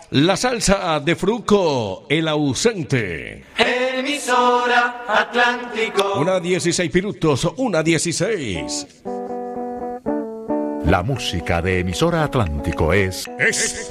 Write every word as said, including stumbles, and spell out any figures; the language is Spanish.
La salsa de Fruco, el ausente. Emisora Atlántico. Una dieciséis minutos, una dieciséis. La música de Emisora Atlántico es... Es...